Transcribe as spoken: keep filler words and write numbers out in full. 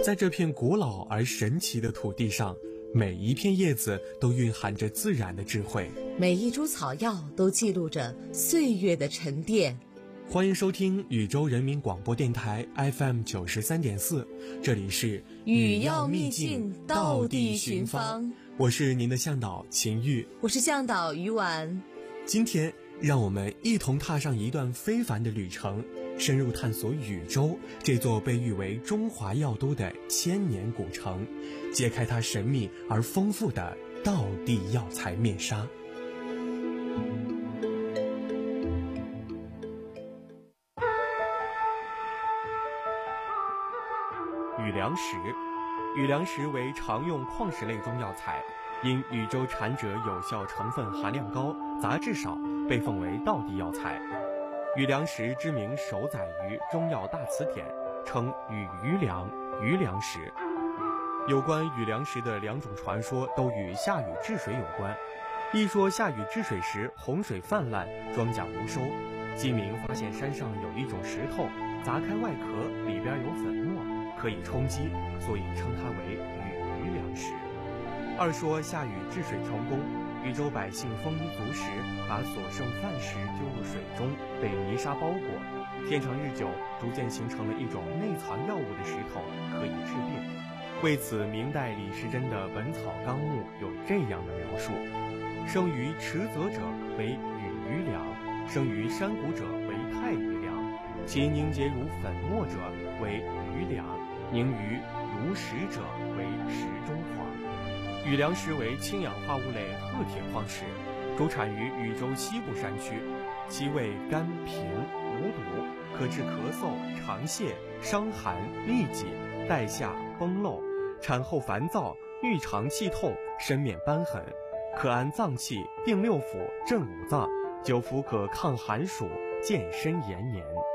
在这片古老而神奇的土地上，每一片叶子都蕴含着自然的智慧， 每一株草药都记录着岁月的沉淀。 欢迎收听宇宙人民广播电台 F M 九十三点四，这里是语要秘境，道地寻芳。 我是您的向导秦玉， 我是向导于婉。 今天让我们一同踏上一段非凡的旅程，深入探索禹州这座被誉为中华药都的千年古城，揭开它神秘而丰富的道地药材面纱。禹梁石，禹梁石为常用矿石类中药材，因禹州产者有效成分含量高，杂质少，被奉为道地药材。禹梁石之名首载于《中药大辞典》，称禹余梁、余梁石。有关禹梁石的两种传说都与下禹治水有关。一说下禹治水时洪水泛滥，庄稼无收，饥民发现山上有一种石头，砸开外壳，里边有粉末，可以充饥，所以称它为禹余梁石。二说下禹治水成功，禹州百姓丰衣足食，把所剩饭食丢入水中，被泥沙包裹，天长日久，逐渐形成了一种内藏药物的石头，可以治病。为此，明代李时珍的《本草纲目》有这样的描述：生于池泽者为禹余梁，生于山谷者为太余梁，其凝结如粉末者为余梁，凝于如石者为石中黄。禹梁石为氢氧化物类褐铁矿石，主产于禹州西部山区，其味甘平无毒，可治咳嗽、肠泻、伤寒、痢疾、带下、崩漏，产后烦躁、郁肠气痛、身面瘢痕，可安脏气、定六腑、镇五脏，久服可抗寒暑、健身延年。